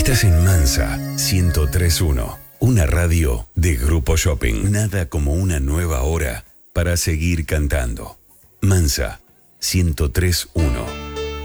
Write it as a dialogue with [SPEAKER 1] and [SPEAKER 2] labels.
[SPEAKER 1] Estás en Mansa 103.1, una radio de Grupo Shopping. Nada como una nueva hora para seguir cantando. Mansa 103.1.